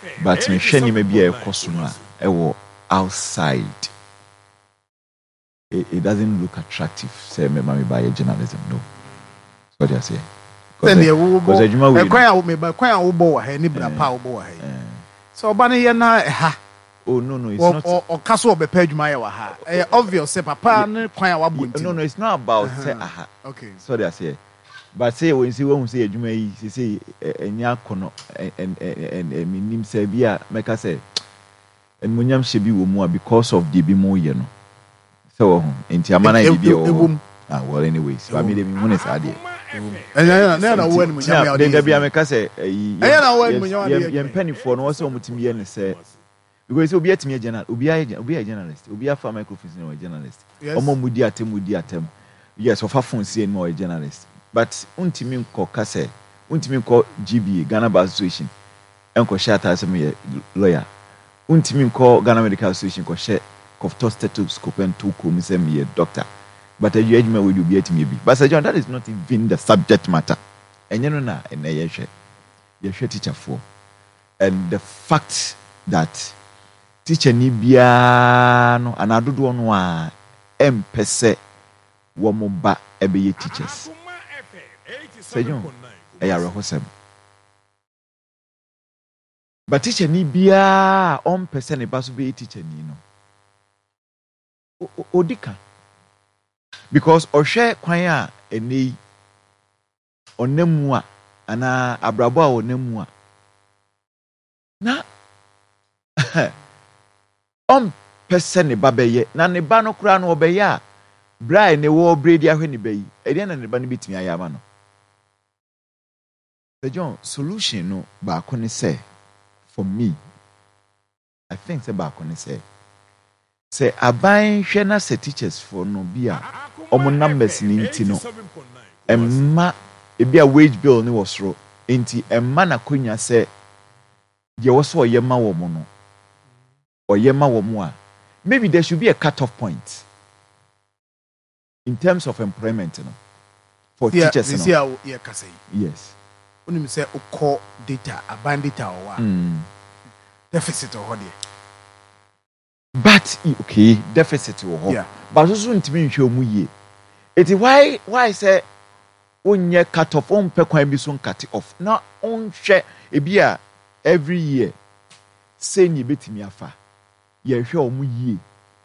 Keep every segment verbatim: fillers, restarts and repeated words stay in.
but me hwɛ nneɛma bi a ɛkɔ so no a ɛwɔ outside. It, it doesn't look attractive. Say me mami buy journalism. No. What do you say? Then the because the juma we kwan a me ba kwan a wo bo wa ha ni bra pa wo bo wa ha. So oba ne ye na ha. Oh no no, it's o, not. O o kaso obepa adwuma ye wa ha. Eh obvious say papa ne kwan a wabo nti. No no, it's not about uh-huh. say aha. Okay. So they say. But say when see when say adwuma yi say say enya kono and and minim say bia meka say en munyam hye bi wo mu because of the bi mo ye no. So enti amana bi bi o. Ah well anyway, so I mean the money is ade. Eh na na na wo munyam ya. Then bia meka say eh na wo munyam ya. Ye penifo no so omutimi ye ne say because obi atimi journal obi a obi a journalist obi a fa microphone no journalist. Omo mudi atem mudi atem. Yes, of a phone see no journalist. But untimi nko kase untimi nko G B A Ghana Bar Association enko share asem ye lawyer untimi nko Ghana Medical Association ko share kofto stethoscope and to ko misem ye doctor but you eduma we do be atimi bi but John, that is not even the subject matter enye no na ene ye hwe ye hwe teacher for and the fact that teacher ni bia no anadodo no a empese wo mo ba ebe ye teachers. Sejon, eya rehosem. But teacher ni bia on person e baso be teacher ni no. Odika. Because ohwe kwan a enei onemu a ana abrabo a onemu a na on person e ba beye na ne ba no kura no obeye a bra ne wo bredi ahwe ne bayi e dey na ne ba no bitimi ayama no. The John solution no back on say for me I think say back on say say aban hwe na say teachers for no bia omo numbers ni nti no emma e bia wage bill ni was ro nti emma na konya say ye wo so oyema wo mo no oyema wo mo a maybe there should be a cut off point in terms of employment no for yeah, teachers no yeah kase yes. When you say core data, aban data or mm. deficit or what? But okay, deficit or what? Yeah. But also to me show mu it is why why say on ye cut off on pe kwan bi so cut off. Now on share e bia every year say ni betimi afa. Ye hwe o mu yie.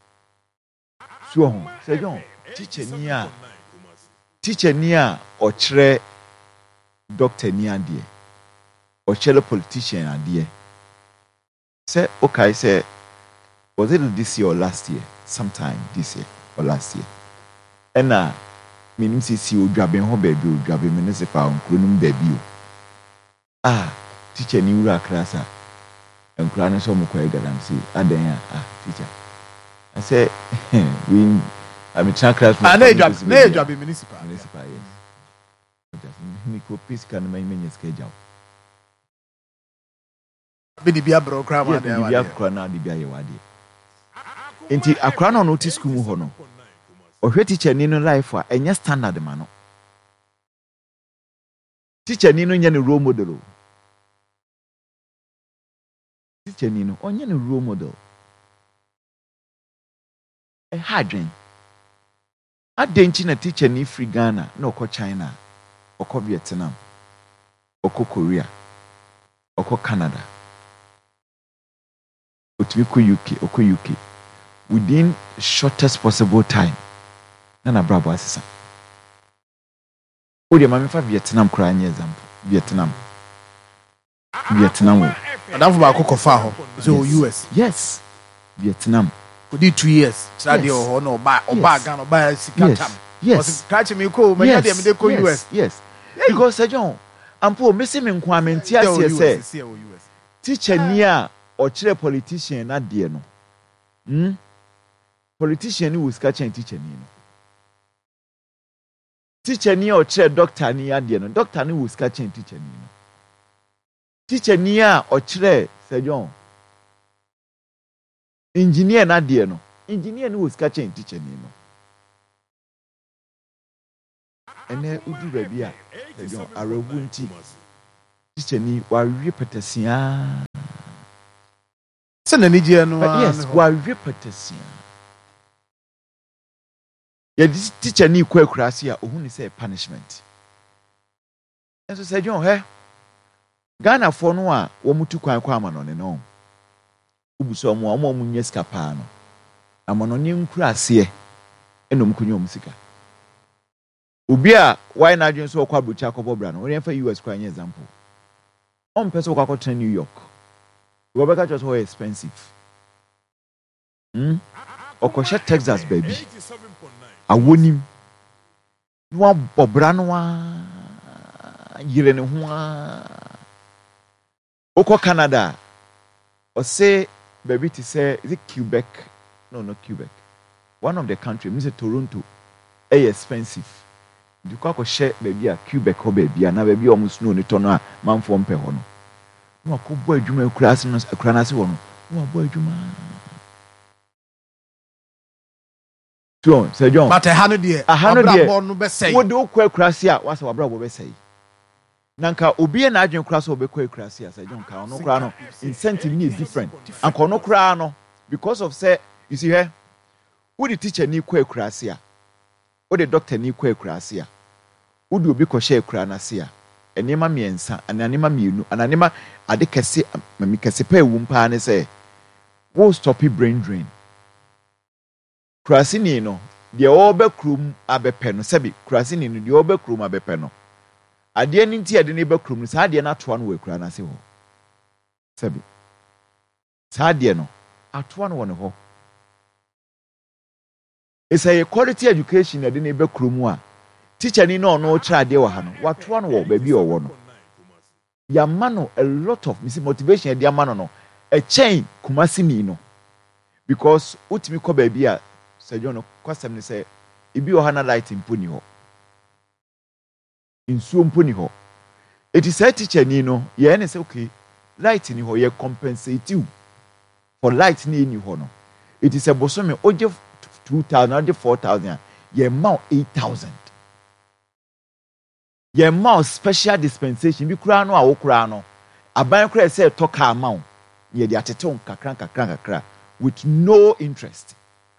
So ho say John teacher ni a teacher ni a o kire doctor ni adie or chello politician adie say okay say was it this year or last year sometime this year or last year and na minim si si odwaben ho ba bi odwaben municipal nkronum ba bi o ah teacher ni wura klasa nkran so mo kwa gadam si adan ya ah teacher I say we I'm a class ah na edwab na edwaben municipal municipal yes Nico Pisca no menye schedule. Bidi bia bro kra ma de bia kra na de bia ye wade. Enti akra no notice school mu ho no. Ohwe teacher ni no life a enye standard ma no. Teacher ni no nya ne role model. Teacher ni no onye ne role model. E hadwen. Adenchi na teacher ni free Ghana na okọ China. Oko Vietnam, Oko Korea, Oko Canada, Oko U K, Oko U K, within the shortest possible time. Nana brabo asisa. Odi mami fa Vietnam kura nye example. Vietnam. Vietnam. Adafu ba akoko fa ho. So U S. Yes. Vietnam. Odi two years. Trade ho no ba oba Ghana oba sika tam. Yes. Catch me ko me ya dem dey ko U S. Yes. Because Sejon ampo mesi me nko amenti ase say teacher ni a o kire politician na de no hmm politician ni wo ska chen teacher ni no teacher ni o kire doctor ni ade no doctor ni wo ska chen teacher ni no teacher ni a o kire Sejon engineer na de no engineer ni wo ska chen teacher ni no ene udu baby a Sejon arabu nti teacher ni wa wi petesia Send an Indian. Yes, why repetition? Yeah, this teacher need quick crasia, or who say punishment. And so said, John, hey, Ghana for no one, one to quite quaman on and on. Ubuso mo mo munye skapano. Amononim crasia, and um kunyum sika. Ubia, why not just so called Buchako Bobran, or for U S crying example. On person walk to New York. Rebecca just so expensive. Hmm? Okosha Texas, baby. I won him. No Bobranwa Yirenua Oko Canada. Or say, baby, to say, is it Quebec? No, not Quebec. One of the country, Mister Toronto, a expensive. You can't share baby a Quebec or baby, and baby almost no toner, man from Pehono. No, a boy, Juma Crassus, a cranasi one. No, boy, Juma. So, Sir John, but a hundred year, a hundred year, what do quick crassia was our brother say. Nanka Obi and Agent Crass will be quick crassia, Sir John Carno Crano. Incentive is different. And Corno Crano, because of say, you see here, would the teacher need quick crassia? Or the doctor need quick crassia? Would you be crochet cranasia? And Nema Miensa, and Anima Minu, and Anima Adicasi, Mamicasipe Wumpa, and say, won't stop your brain drain. Crasini no, the obe krum abepeno, Sebi, Crasini, the obe krum abepeno. At the end, the neighbor krum is hardly not one way cranasi. Sebi. Sadiano, at one one ho. It's a quality education at the neighbor krumwa. Teacher ni no no child dear wahano. What one wo baby or one. Yamano a lot of missing motivation at Yamano no. A chain kumasi mi no. Because utimi ko baby a Sir John kwasem ni say ibi ohana light impuni ho. Insu impuni ho. It is a teacher ni no. Ye ene say okay. Light ni ho ye compensate you for light ni ni ho no. It is a bosome oje two thousand, oje four thousand. Ye ma eight thousand. Ye ma special dispensation bi kura no a wo kura no. Aban kura say talk amount. Ye di ateton kakran kakran kakra with no interest.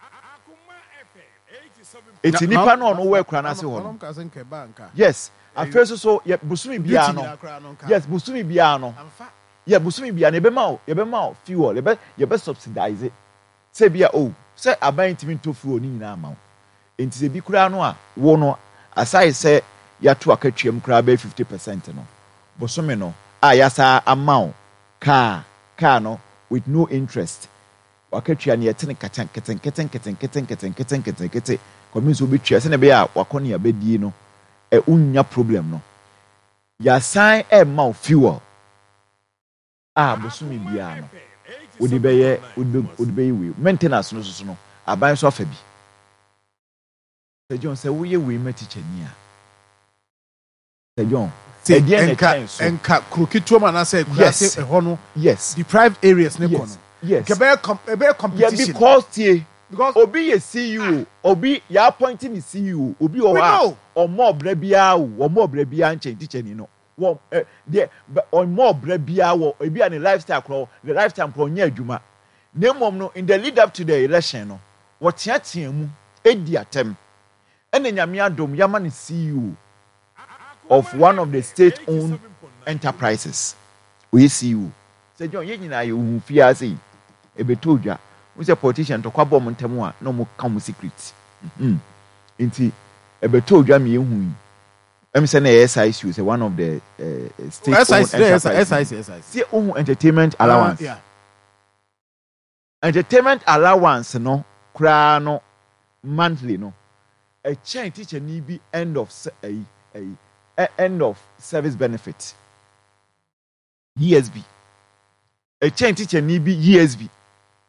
It's nipa no no work kura na se ho. Yes, at first so ye busumi bia no. Yes, busumi bia no. Yeah, busumi bia na be ma o, ye be ma o fuel, ye be ye be subsidize it. Say bia oh, say aban timi to fuel ni nyina ama. Enti se bi kura no a wo no aside say ya to akatwem kura be fifty percent no. Busumi no a ya sa amount car car no with no interest. Wakatwa na ye tene katan katan katan katan katan katan katan katan katan community will be true. Say na be a wakoni abedi no e unya problem no. Ya sign e ma fuel. Ah, busumi bia no. Odi be ye odi be we maintenance no so no. Aban so afa bi. Sir John say we ye we ma teacher ni a. Sir John say enka enka krokito man say krase e ho no. Yes. Deprived areas ne ko no. Yes. Kebe be competition. Yeah, because tie because obi a C E O, obi ya appointing the C E O, obi o ha or more brebia or more brebia nche teacher ni no. Wo there on more brebia wo obi an lifestyle kro, the lifestyle kro nya adwuma. Nemom no in the lead up to the election no, what tia mu edi atem. Ene nyame adom yama ne C E O of one of the state owned enterprises. We C E O. Say John ye nyina ye hu fia sei. Ebetodwa we say politician to kwabo mo ntemu a no mo come secret mhm nti ebetodwa me ehu em say na S I C say one of the uh, state S I C S I C S I C see ohu entertainment allowance uh, yeah entertainment allowance no kra no monthly no a chain teacher ni bi end of a a end of service benefit E S B a chain teacher ni bi E S B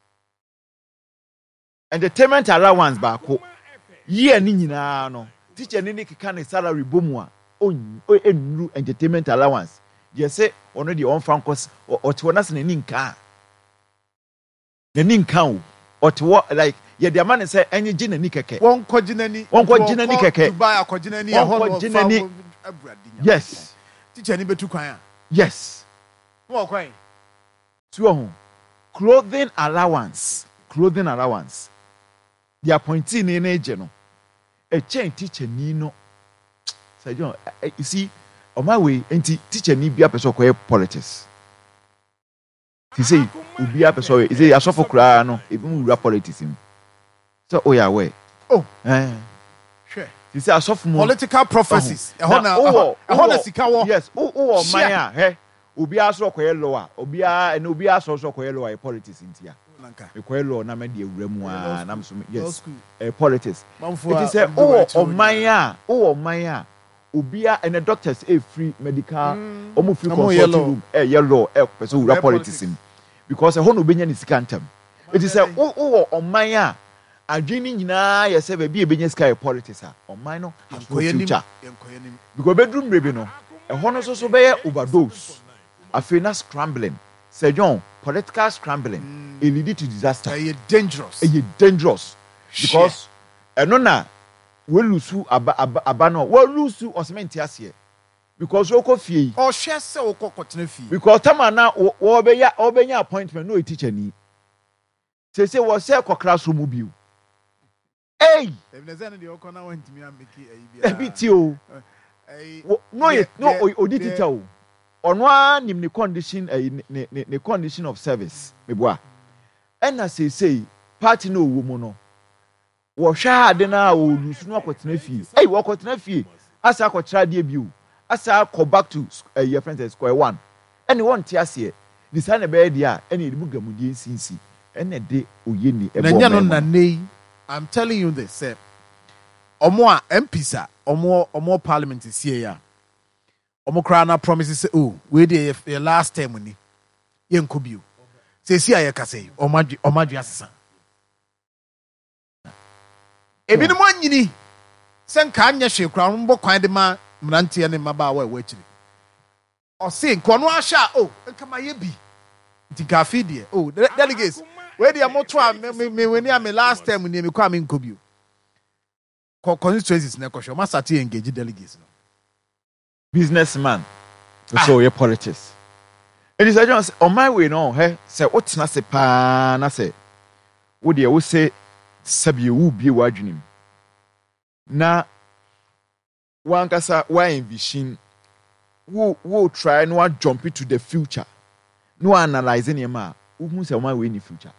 entertainment allowance baako year ni nyina no teacher ni keka ne salary bomu a on enru entertainment allowance je say ono de on frankos otewo na se ne nka ne nka o otewo like ye de man say enye gina ni keke won ko gina ni won ko gina ni keke Dubai akogina ni e ho no gina ni yes teacher ni betu kwan a yes wo kwan tuo ho clothing allowance clothing allowance the appointee in age no a chain teacher ni no say John you see on my way enti teacher ni bia person ko politics he say obi a person he say asofo kura no even we politics him so oh yeah way oh eh sure he say asofo political prophecies e ho na e ho na sika wo yes oh oh man ah he obi aso ko yellow a obi a na obi aso so ko yellow a politics ntia e ko yellow na me de awura mu a na so yes e politics it is say oh oh man ah oh man ah obi a and the doctors e free medical omo free consulting room e yellow e person wura politics because e ho no benya ni sika ntam it is say oh oh oh man ah adwini nyina ye say be bi e benya sika e politics a oh man no future because bedroom baby no e ho no so so be overdose afi na scrambling say John political scrambling mm. it lead to disaster e dangerous e dangerous because eno na we lose aba aba no we lose osment ase because we ko fie o hwe se we ko kotena fie because tama na we be ya we be appointment no teacher ni say say we say ko classroom bio hey even say no de o na want me ameki ayi bia e bi ti o no no o di teacher o ono anim ni condition ni ni condition of service meboa ena say say party no wo mu no wo hwa ade na wo lusu no akotena fie eh wo akotena fie asa akotira de bio asa go back to uh, your friends square one ene won ti ase ni sa na be dia ene edibu gamudie nsinsi ene de oye ni ebo na nya no na nei I'm telling you this say omo a M Ps a omo omo parliament sie ya omo kra na promise say oh we dey your last term ni ye nkobio say si aye ka say omadwe omadwe asesa ebi ni mo anyini se nka anya hwe kra mbo kwan de ma mrantie ne maba wa wa chiri o se nko no ahwa oh nka ma ye bi ntika fidie oh delegates we dey mo to me we ni am last term ni me kwa me nkobio constituencies na ko hwe ma start engage delegates no businessman ah. So your politics it is just on my way no he say what na se pa na say wo de wo say sabi wu bi wadwenim na wankasa wa envision wo wo try no jump into the future no analyzing him ma wo say on my way in the future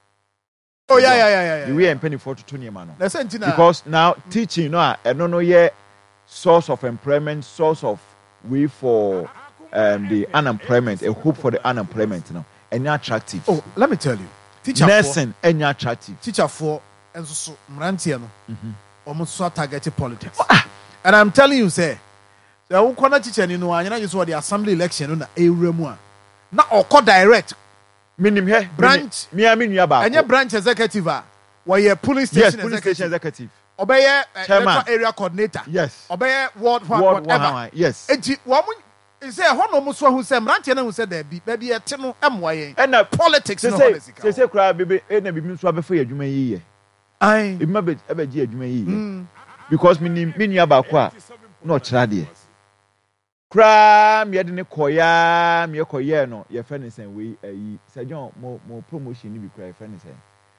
oh yeah yeah yeah yeah you we penny for to twenty man no because now teaching no e no no ye source of employment, source of way for um, the unemployment, a hope for the unemployment, you know, and attractive. Oh, let me tell you, teacher nursing and attractive. Teacher for and so Mrantiano, almost so targeted politics. And I'm telling you, say, the Ukona teacher, you know, and you saw the assembly election on the Aremua. Not or co direct, meaning here branch, me, I mean, you about and your branch executive, where your police station, yes, police station executive. Obey uh, area coordinator. Yes. Obey ward, ward whatever. One, yes. Enti woman is a hono muso who say Mrantie na who said there be baby e tino emwaye. And uh, politics no say say say cry baby e na bibi so abefo adwuma yi ye. Ai. E ma be e be gi adwuma yi ye. Because me me nua ba ko a no kira de. Cry me de ne koya me koye no ye fe ne sen we ayi. Sir John mo mo promotion ni bi cry fe ne sen.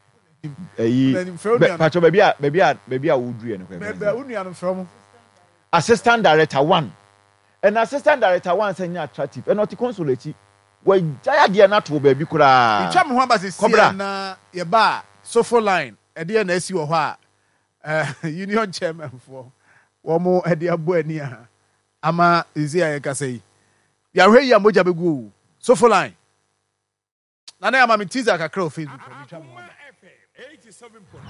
Eyi pacho baby a baby a baby a wudue no kwa baby unu no from assistant director one and assistant director one say nya attractive and not consolate we jaya de na to baby kura itwa me ho aba se sie na ye ba sofo line e de na asi wo ho a union chairman for wo mo e de abo ani a ama ezi aye ka sei ya hwe ya moja begu sofo line na na ama me teaser kakra o Facebook me twa mo eighty-seven point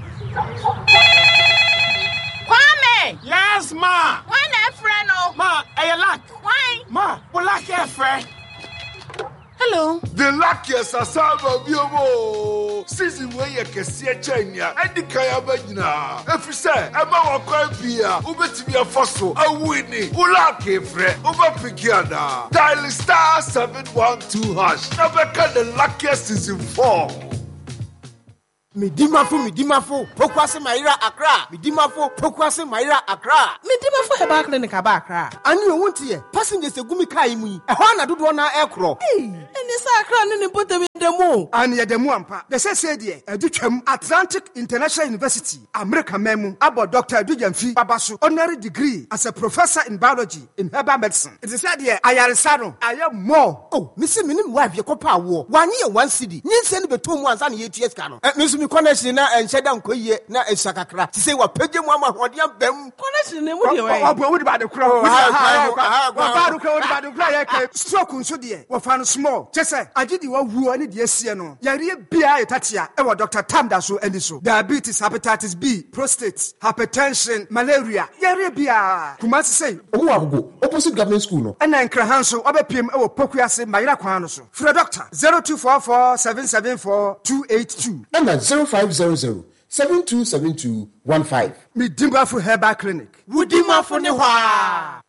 Kwame! Yes, ma! Why not friend? Ma, are you luck? Why? Ma, we like your friend. Hello. The luckiest asaba biomo. Season where you can see a China and the Kayabana. If you say, I'm our Quampia, Ubetibia Fossil, a winning, Ulaki friend, Uba Pikiana. Dial star seven one two hash. Never can the luckiest season four. Midimafo, Midimafo, Pokwase Maira Accra. Midimafo, Pokwase Maira Accra. Midimafo Heba Clinic Aba Accra. And you won't hear passengers a gumi kaimui. A hana do one aircraft. Hey, and this Accra and put them in the demo. And ye demo ampa. The say say there, Edutwam Atlantic International University, America memu, about Doctor Edujamfi Babasu, honorary degree as a professor in biology in herbal medicine. It is said here, Ayarisano, I am more. Oh, Mister Minim wife, your copa war. One year, one city. Nin send the two months and eight years cano. And Mister Connection and Shadam Koye, na and Sakakra. To say what Pejam Mama, what you have them. Connection, what you are about the crow. About the crow. Stroke so dear, what found small. Just say, I did you want who any dear Siano. Yari B I Tatia, ever Doctor Tamdaso and so. Diabetes, hepatitis B, prostate, hypertension, malaria. Yari B I. Kumasi say, oh, opposite government school. No. And then Krahanso, Obe P M, or Pokuase, Mayra Kwanoso. For a doctor, zero two four four seven seven four two eight two. And that's zero five zero zero seven two seven two one five. Me Dimba for Herbal Clinic. Wudima for Newa.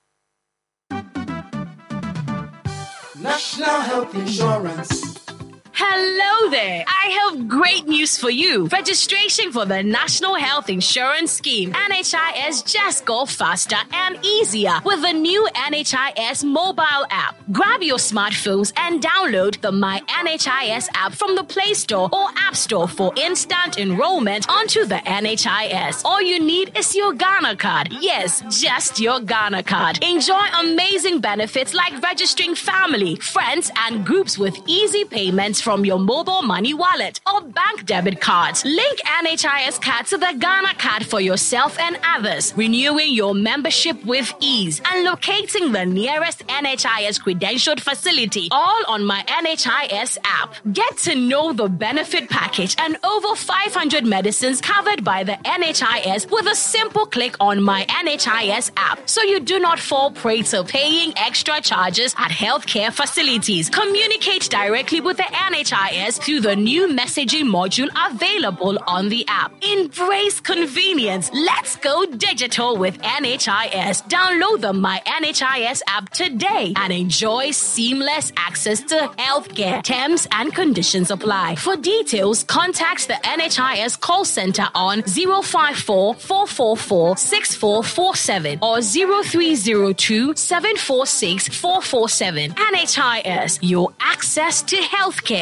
National Health Insurance. Hello there. I have great news for you. Registration for the National Health Insurance Scheme, N H I S, just go faster and easier with the new N H I S mobile app. Grab your smartphones and download the My N H I S app from the Play Store or App Store for instant enrollment onto the N H I S. All you need is your Ghana card. Yes, just your Ghana card. Enjoy amazing benefits like registering family, friends, and groups with easy payments from your mobile money wallet or bank debit cards. Link N H I S card to the Ghana card for yourself and others, renewing your membership with ease and locating the nearest N H I S credentialed facility, all on My N H I S app. Get to know the benefit package and over five hundred medicines covered by the N H I S with a simple click on My N H I S app, so you do not fall prey to paying extra charges at healthcare facilities. Communicate directly with the N H I S through the new messaging module available on the app. Embrace convenience. Let's go digital with N H I S. Download the My N H I S app today and enjoy seamless access to healthcare. Terms and conditions apply. For details, contact the N H I S call center on zero five four, four four four, six four four seven or zero three zero two, seven four six, four four seven. N H I S, your access to healthcare.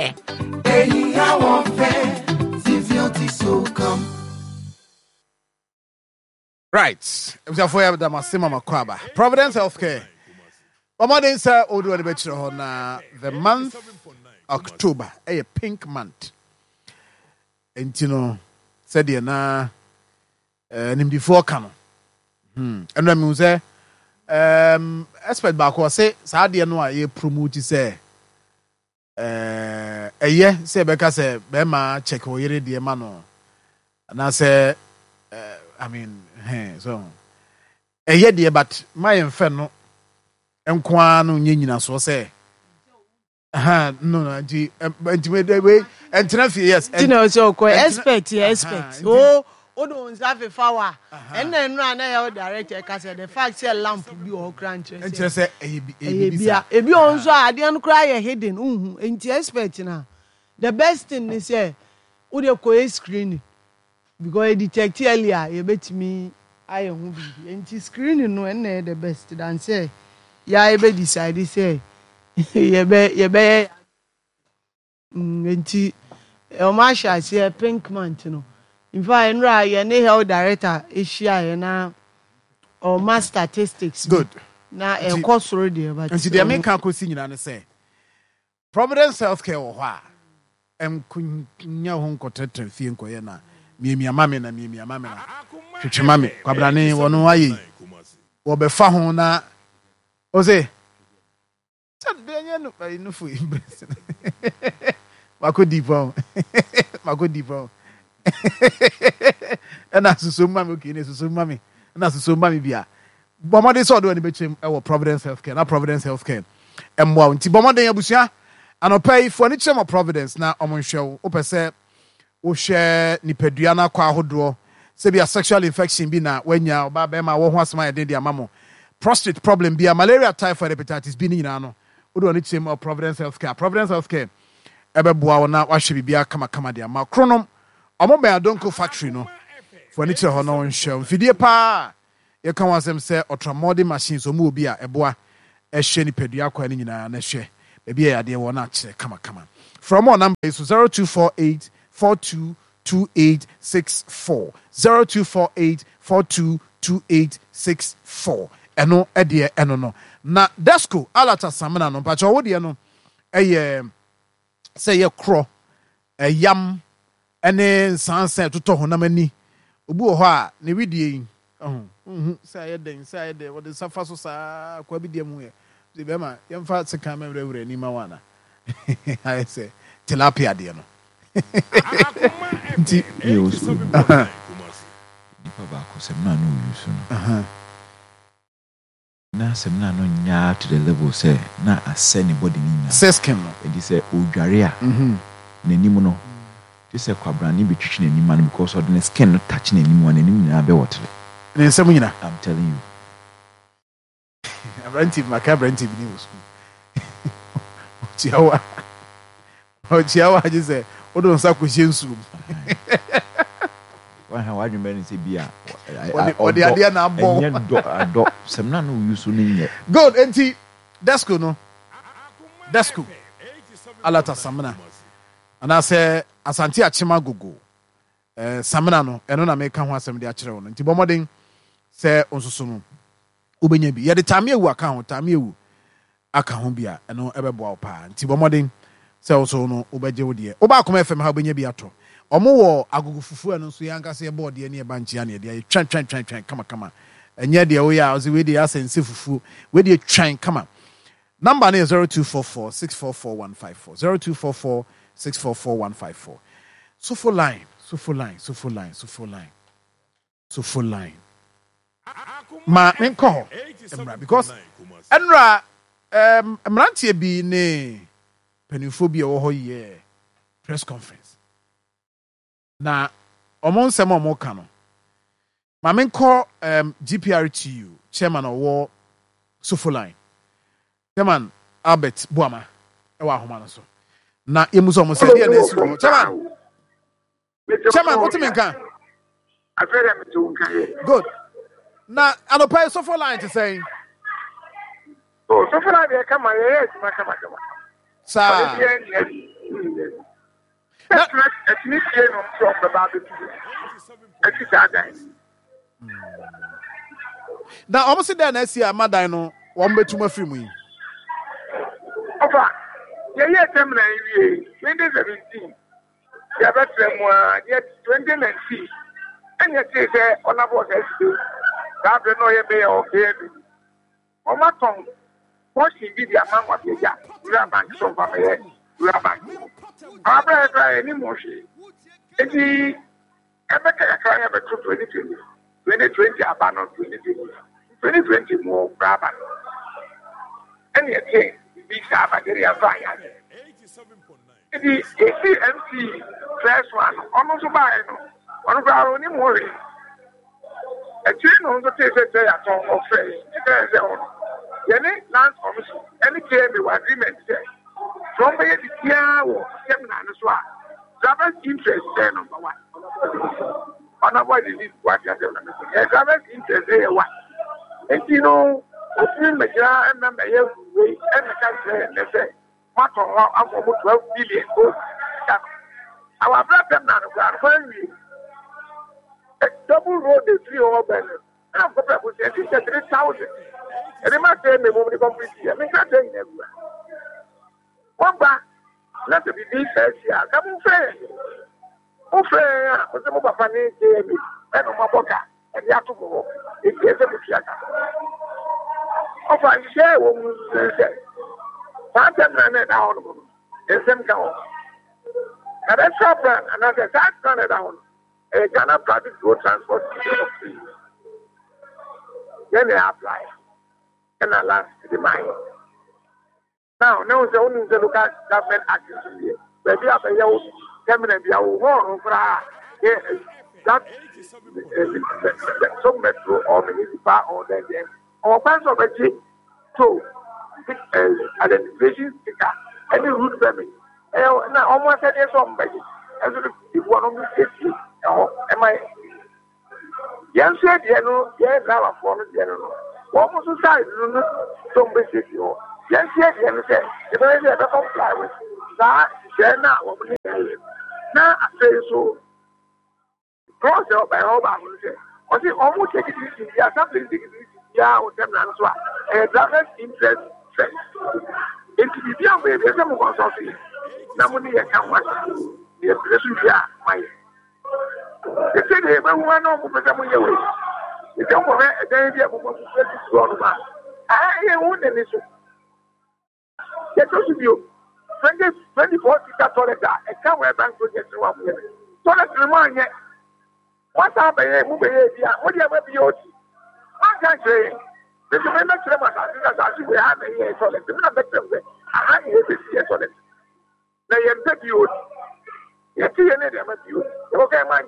Right. Providence Healthcare. Omo say odu ade be kire ho na the month October, a pink month. Entino said ye na eh nimdifo ka no. Hmm. Eno mi say um expert back was say sa de no a ye promote say eh eye say be ka say be ma check o yere de ma no. Na say I mean, hey, so eye de but my enfe no enkwa no nyina so say aha no no nti nti we we entina fi yes you know so ko expect expect oh odo nzafe fawa and then no na ya director ka say the fact say lamp bi o crunch say entina say eye bi bia e bi on so ade no kra ye hidden unhu enti expect na the best thing is say we dey ko screen because detect earlier you bet me I hu bi enti screen no na the best than say ya ebe decide say ye be ye be enti o ma sha say pink month no in fact nra ye ne health director eshia ye na o ma statistics good na e kosoro de but enti de me kan kosi nyina ne say Providence Healthcare wo ho a em kunya ho nkotetre fie nkoye na miemia mame na miemia mame na twetwe mame kwabrane wono ayi wo be fa ho na oze sad de anya no ai no fu impress mako dipo mako dipo na susu mame okay ne susu mame na susu mame bia bomode so do ani bechem e wo Providence Healthcare na Providence Healthcare emwa nti bomode abusua anopai fo ani chema Providence na omonhwew opese wo share nipadua na kwa ahodo se bia sexual infection bi na wanya oba be ma wo ho asema yede dia mamo prostate problem bia malaria typhoid hepatitis bi ni nyina no odo ni chema Providence Healthcare Providence Healthcare ebeboa wo na wahwe bibia kama kama dia ma kronom omo Adonko factory no fo ani kire ho no nhwe mfidie pa ye kan wasem se ultramodern machines omo obi a eboa ehwe nipadua kwa ni nyina na hwe bia yade wo na kire kama kama From our number is zero two four eight four two two eight six four. zero two four eight four two two eight six four. Eno edie eno no. Na Desco alata samena no pacho wo de no eye say ye kro e yam ene sanse toto honam ani obi wo ho a ne widie oh mhm say ye den say de wo de safa so sa kwa bi de mu ye de be ma ye mfa sika memre wure ni ma wana I say tilapia de no Nti ye osu dipa ba ko sem na no yusu no aha na sem na no nya to the level say na ascend body ni nya seskem no e di say odware a mhm nanim no di say kwabrani be twitwi nanim an because of the skin no touch nanim one nanim na be wotre ne nsem nyina I'm telling you abranti makabranti bi ni wo school chiawa o chiawa je say o don sa ko hyensu wa ha wa dwembe ni say bia o de ade na abo enye do ado sem na no yusu ni nye good enti Desco no Desco alata samena ana se asante achima gogo eh samena no eno na me ka ho asem de akere wo no nti bomoden se onsoso no obenya bi ye de tame ewu aka ho tame ewu aka ho bia eno ebeboa pa nti bomoden se oso no obeje wo de oba akoma fm ha obenya bi ato omo wo agogo fufu eno so yanka se board de ne ba nchia ne de twan twan twan twan kama kama enye de wo ya ozi we de asense fufu we de twan kama number is zero two four four six four four one five four zero two four four six four four one five four. So for line, so for line, so for line, so for line, so for line. Ma men call Emra because Emra um Emrantie bi ne peniphobia wo ho ye press conference. Na omon sem omon ka no. Ma men call um G P R T U chairman of so for line. Chairman Albert Buama e wa homa no so. Na emuso mo se dia na esi wo chairman chairman what me kan afere me to kan good na anopai so for line to say oh so for line e kama yes ma kama kama sa na etni tie no from the baby eti dadan na almost there na esi amadan no wo mbetuma firi mu yi ofa ye ye tem na wie twenty seventeen ya betre mo ye twenty nineteen anya say say onabo say that be no ye be okay o ma ton what she be the amount of ya we are bank so for me we are bank abra try any mo she eti ebe ka ka ya be twenty twenty twenty twenty abano twenty twenty twenty twenty mo braba any thing be saba there ya fa ya the A C M C first one ono so ba no ono ba oni mo re e ti no so te te ya ton of first e dey say ono ye ni land commission any claim the agreement say from be the tia wo seminar no so a travel interest there number one ono boy the what ya say no e travel interest there one and you know ofi me ja em na me ye we em ka say ne say matter of twelve billion. Our brother now when we a double road is three over I'm going to say three thousand. And they must say me moment complete here. I mean can't say everywhere. One back, let the be first here. Come on fair. Oh fair, because the mobile money gave me and my boca and the to go. It gets a bit. Of I share what we say. Phantom ran down. The same count. And that's our plan. And as a tax ran down, a Ghana public road transport free. Then they apply. And I last to the mine. Now, now the only the local government action here. But we have a young feminine, we are one for that some metro or municipal or then or plans of a G. So, identification sticker, any root permit. Now, almost any somebody, as if one of the safety, am I? Yes, said, you know, yes, I have a form of general. What was the size? Don't be safety. Yes, yes, you know, if I ever comply with that, share now. Now I say so. Cross out by all by I say almost take it easy. Yeah, something take it easy. Yeah, with them and so on. And driver's interest first. It will be a way. There's some consulting. Now money I can't watch. The pressure here, my. They say they have one of them for your way. They don't want to be able to get this one. I ain't want any so. Get to you. twenty, twenty-four toilet. I can't wear bank projects to one minute. Toilet remind yet. What happened? What do you have to do? I can't say. The government of America we have a toilet. The government I have a toilet. Now you have to use. You see any of you. Okay, man.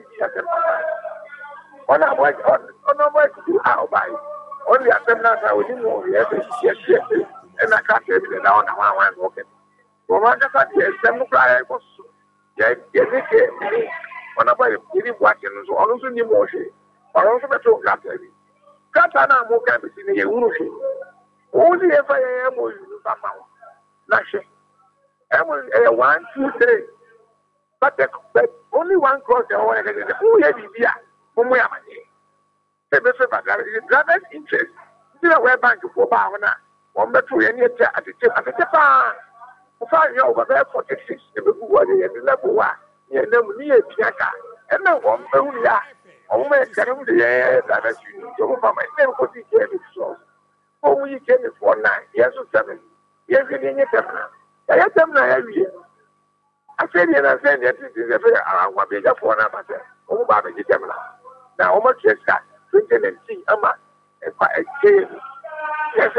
On our way, on our way to our buy. Only at them that I would know. Yes, yes, yes. And I can't tell you down. I want to walk it. For one of the seven cry was. Yes, yes, yes. On a way, you didn't watch it. So also new motion. Or also the talk after me. Katana mo can be seen in a only if I am with you. Nashe. I will a one, two, three. But, the, but only one cross the whole head. Who had the beer? From where am I? The driver's interest. Still a web bank for Bawana. One better any at the tip at the tip. Five years over there, forty-six. The level one. You know, near Piaka. And no one, only that. Oh, my God, the driver's union. Over my name, what he came in source. Oh, we came in four nine. Yes, or seven. Yes, in your temper. I had them every year. I said, and I said, that it is a very around bigger for an amateur. Oh, Baba, you tell me now. How much is that? Thinking and see, Amma, and by a cave. Yes,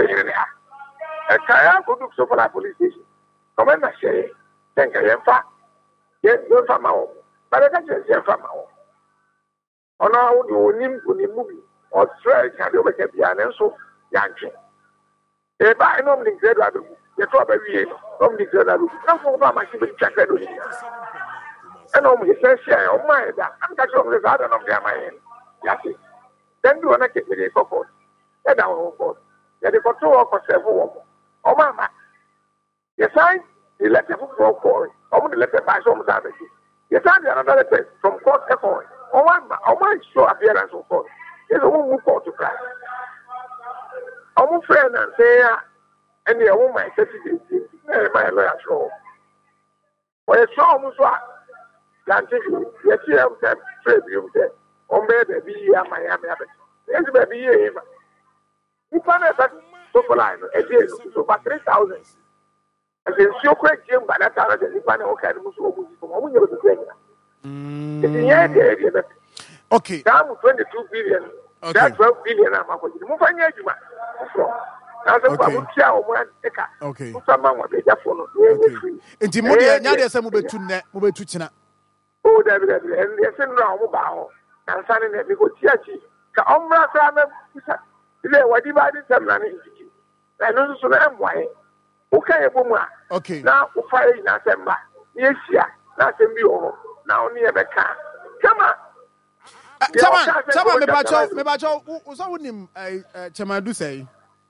a kayak could look so for a police station. Come and say, thank you, fact. Yes, no from my own. But I can't say from my own. On our own, you movie or strike and over the piano, so Yankee. If I normally said, the trouble we normally said, I'm for my civil check. And only says, oh my, that I'm catching on the garden of their mind. Yes, then do an activity for food. Then I will go. Then they got two or several. Oh, mamma. Yes, I, the letter for court. Oh, the letter by some savage. Yes, I got another letter from court effort. Oh, my, oh, my show appearance of court. There's a woman who called to cry. I'm a friend and say, and the woman said, my lawyer show. For a show, Muswa, Lantifu, yes, you have them, trade you there. On bed, be a Miami. Yes, baby, you can't have so for line, a day, so about three thousand. And then so quick, Jim, by that time, the panel can move over the thing. It's the idea. Okay. Down twenty-two billion. Okay. That's twelve billion. I'm going to move on. Okay. Okay. Enti mo de nya de se mo betu ne mo betu china. Oh, David, and they send round about. And signing it because Chiachi, the Umbra Sama, what divided some running. I know so I'm why. Okay, Buma. Okay. Now, fire in Assembly. Yes, yeah. That's a mule. Now near the car. Come on. Chama, Chama, me bacho, me bacho, who's on him? Chama do say.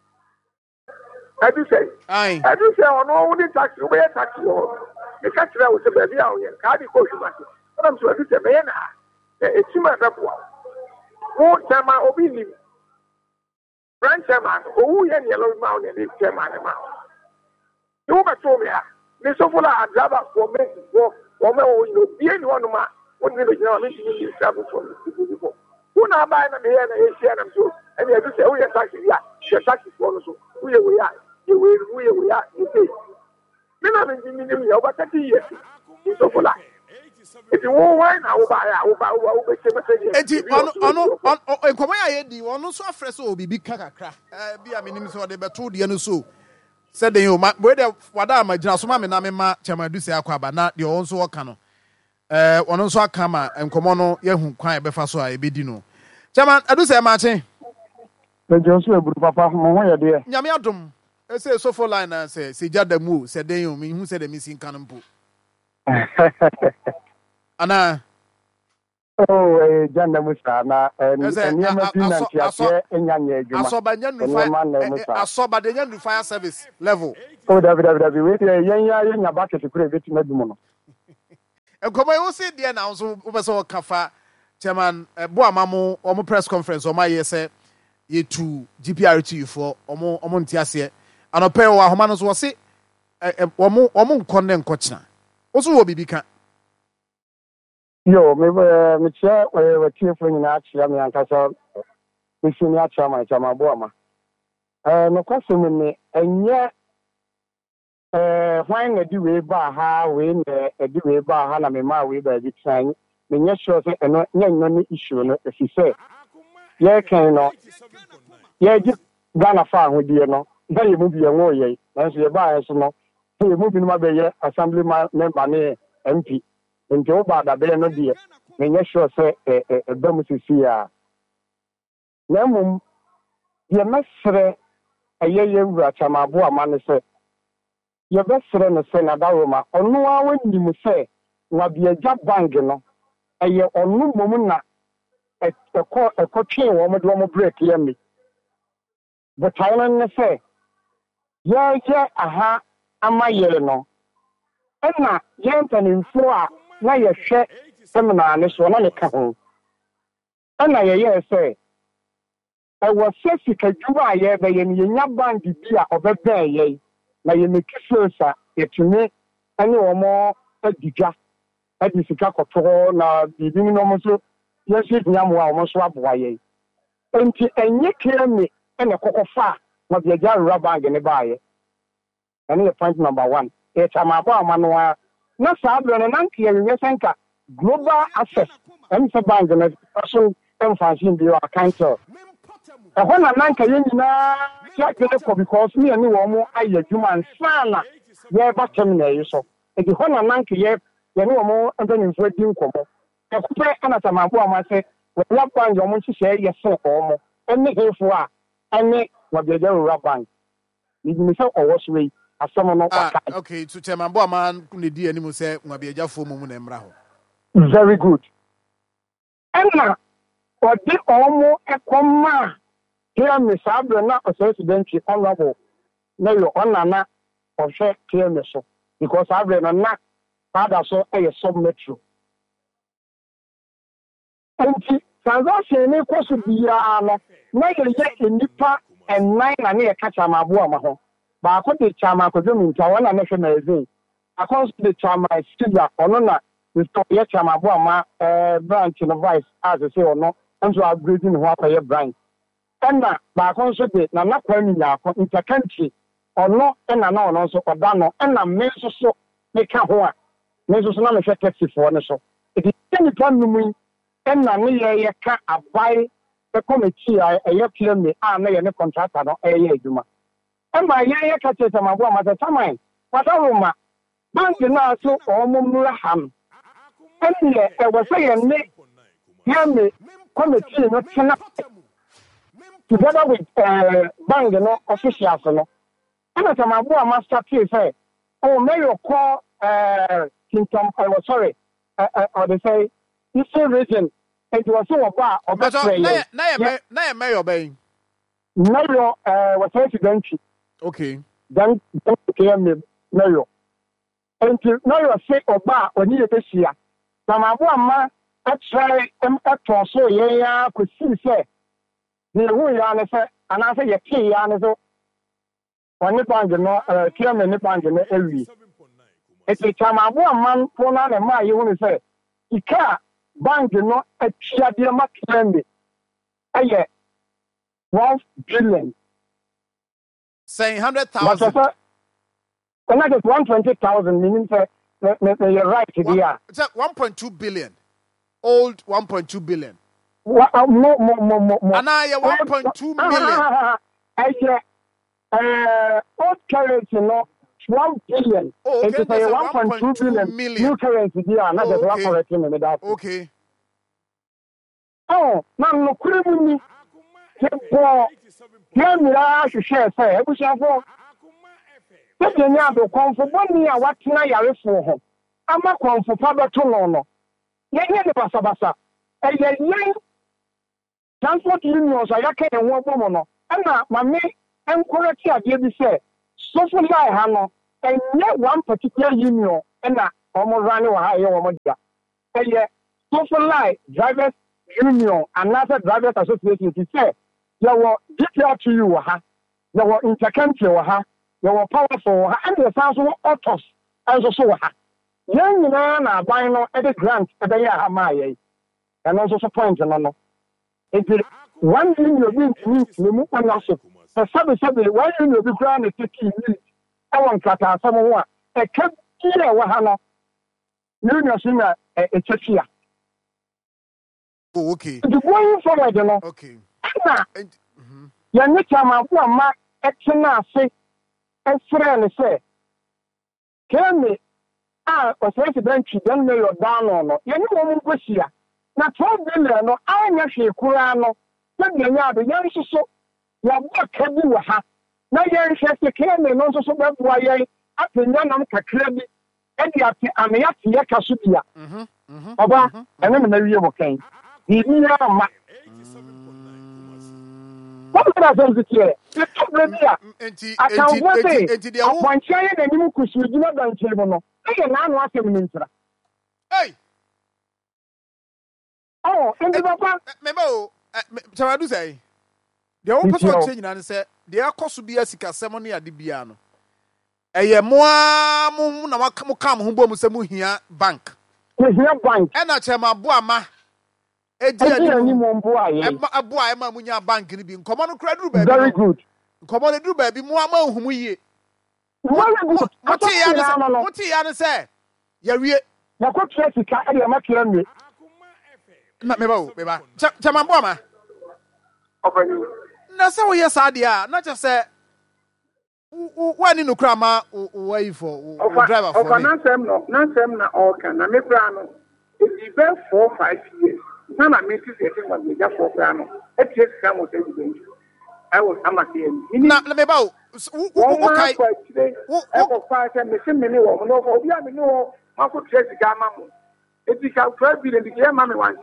I do say. Aye. I do say on all the taxi, where taxi or the taxi was a baby out here. Cardi Coach Market. But I'm sure it's a man. It's too much of one. Who Chama Obini? Branch Chama, who yan yellow mountain is Chama amount. You were told me, Miss Ophola and Java for me, for me, you be anyone of my. What did you know? You travel from before. Who now buy them here and Asian and so, and you have to say, oh, you're taxi, yeah, you're taxi for us. We are, you will, we are, you say. Me not in the over thirty years. It's so life. If you won't wine, I will buy, I will buy, I will buy, I will buy. And come here, the one so fresh will be big kakra. Be a minimum so they be told the so. Said the you, whether what I'm a Jasuma, and I'm a Chama do say aquaba, not your own so cano. Uh, one also come and come on, you quite befaso, I be dino. Chairman, I do say, Martin. The Joshua, Papa, Moya, dear. Yamiadum. I say so for line and say, see, Jadamu, said they you mean who said the missing cannon poo. Anna. Oh, Janda Musana, and I saw by I saw by the young fire service level. Oh, David, David, wait, young, young, back to create it. Nkɔmɔ yi wo se deɛ na nso wobɛsɛ wɔkafa chairman Boama mo ɔmo press conference ɔmo ayɛ sɛ yɛtu G P R T for ɔmo ɔmo nte aseɛ anɔpɛ wɔ ahoma no so wɔse ɔmo ɔmo nkɔ ne nkɔkyena wo so wɔ biribi ka Yo, me me chia we we tie fo nyina chia me ankasa me si me acha ma cha ma Boama. Eh no kwasem me enye eh hwan na di we ba ha we na di we ba ha na me ma we ba bi tsan me nye sure say eno nya nya ni issue no if you say ye kan no ye ji Ghana fa ahodie no ba ye mu bi enwo ye na so ye ba ye so no ye mu bi no ma be ye assembly member ne M P nti wo ba da be no die me nye sure say e e ba mu sisi a na mum ye mesre eye ye wura chama Boama ne say ye besre no say na da Roma onu a wani mu say na bia ja bank no eye onu mum na e ko e ko twe wo mo do mo break ye me but I ne say ye ye aha ama ye no ena ye ntanimfo a na ye hwe seminar ne so na ne ka ho ena ye ye say e wo sesi ka dwuma ye be ye ne nya bank bi a obebe ye na ye make sure yetumi ane omo adija adi sika koto na bibi no mo so ye shi nyamo a omo so aboa ye enti enye kremi ene kokofa na bia ja rubber ne baaye ene point number one e chama Boama no a na saabro ne nanke ye we senka global access em se bank na so em fancy bi o account e ho na nanka ye nyina ya kele ko because me ani wo mo aye dwuma nsana ye ba tem na yi so e di ho na nanka ye ye ni wo mo antani mfo di nkomo e kupre ana chama Boama se we la bank yo mo nhihye ye se ko mo ene hefo a ene wa bia ja rubber bank ni mi se owo so we asem no kwaka okay to chairman Boama ne di ani mu se wa bia ja fo mo mu na emra ho very good ena odi omo ekoma here me sabre na president honorable na yo onana of share clear me so because sabre na na father so e sub metro enti transaction ni koso bia no na ye ye nipa en nine na ne ka chama Boama ho ba ko de chama ko dum nta wona na hwe na ezin akon de chama still ono na Mister Ye chama Boama eh branch no vice as say ono nso upgrading ho akoye branch ena ba kon so de na na kwani ya ko intercountry ono ena na ono so oda no ena me so so me ka ho a me so so na me hwe taxi for ne so it is any plan mu ena ne ye ye ka abai e committee a ye clear me a na ye ne contractor no e ye aduma ema ye ye ka che chama Boama ta taman wata roma bank na so o mo mura ham ene e wo say ye ne ye me committee no tena together with uh, bank no officials no ana chama Boama start say oh may you call uh kingdom I was sorry uh, uh, or they say Eastern region and you also oba oba na na na na mayor bay mayor uh was president okay then okay me mayor and mayor say oba oni e behia chama Boama a try em ato so ye ya ko si say the who ya ne say ana say ye tie ya ne so oni bank no eh kia me ni bank no ewi e ti chama Boama ko na ne ma ye hu say ika bank no atia de ma klende aye one billion say one hundred thousand but and that is one hundred twenty thousand meaning say you're right there it's one point two billion old one point two billion what uh, more more more more and I one point two million I say uh old currency no one billion oh, okay. It's a one point two billion million new currency there and oh, that's okay. one correct me that okay oh na no kurimu ni for Yamira should share say e busia for Tete nya do konfo boni a watena yare fo ho ama konfo fa beto no no ye ye ne basa basa e ye ye transport unions a yake ne ho bomo no na ma me encourage ade bi say so so lie ha no enye one particular union na wɔn run wɔ ha ɛyɛ wɔn dea ɛyɛ Sofoli drivers union anaasɛ drivers association ti sɛ yɛwɔ G P R T U wɔ ha yɛwɔ intercountry wɔ ha yɛwɔ powerful wɔ ha ɛna yɛsan so wɔ autos ɛnso so wɔ ha yɛn nyinaa na aban no ɛde grant ɛbɛyɛ aha maa yɛn ɛno nso so point no no nti one union obi ntumi ntumi mu kwan so sɛsabi sabi one union obi koraa na take lead ɛwɔ nkrataasɛm ho a ɛka bi a ɛwɔ ha no union so na ɛkyɛ fia. Oh, okay. Nti going forward no. Okay. Ɛna yɛn ne kyamafo a ma ɛtena ase ɛsrɛ ne sɛ kɛmi a ɔsɛnsi bɛntwi dan na yɛ ɔdan no yɛn ne wɔn nkɔhyia na twelve billion no anya hwee koraa no sɛdeɛ nyɛ ado yɛn nso so yɛabɔ ka bi wɔ ha na yɛn hwɛ sɛ kɛmi no nso so bɛboa yɛn apenya nam kakra bi ɛde ate amea te yɛ ka so bia ɔba ɛne na wie wɔ kɛn biribi yɛ ama wɔn bɛrɛ asɛm si tiɛ ɛtɔ bɛrɛ bi a akanfo sɛ apɔnkyɛn yɛ n'anim kusuo gyina dankyɛn mu no ɛyɛ n'ano asɛm ne nkyira. ɔ ndi bɛba. mɛmɛ o kyamadu sɛ deɛ wɔn pɛsɛ ɔkyerɛ nyinaa ne sɛ deɛ ɛkɔ so bi asikasɛm ne ade bia no ɛyɛ moa mo na mo ka mo ho bɔ mu sɛ mo hia bank. mo hia bank. ɛna kyɛn abo ama. Edi ani mo mboa ye. Ema aboa ema munya bank ni bi. Nkomo no kra duru baabi. Very good. Nkomo no duru baabi mo ama humu yie. Very good. Moti ya ne se. Moti ya ne se. Ya wie. Na ko tua sika e de ma kira nwe. Na me ba o, me ba. Cha ma mboa ma. Ofani. Na se wo ye sa de a, na che se wo ni no kra ma wo yi for wo driver for. Ofa na sem no, na sem na o kan na me kra no. If you been four five years. Sana me see say what me just for plan. E tie sika mo say you I was amati en. Na me ba o. Wo kai. Wo wo fa say me se me ni wo no obi a me ni wo ma ko tie sika ma mo. E ti ka twelve billion di ke ma me wan.